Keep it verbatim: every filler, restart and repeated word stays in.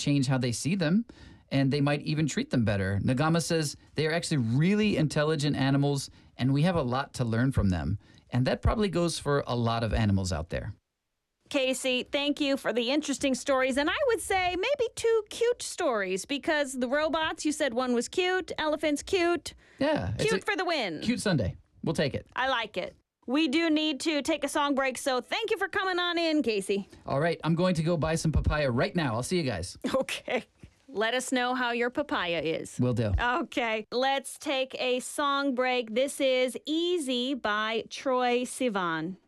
change how they see them, and they might even treat them better. Nagama says they are actually really intelligent animals, and we have a lot to learn from them. And that probably goes for a lot of animals out there. Casey, thank you for the interesting stories. And I would say maybe two cute stories, because the robots, you said one was cute, elephants cute. Yeah. Cute for the win. Cute Sunday. We'll take it. I like it. We do need to take a song break, so thank you for coming on in, Casey. All right. I'm going to go buy some papaya right now. I'll see you guys. Okay. Let us know how your papaya is. Will do. Okay. Let's take a song break. This is Easy by Troye Sivan.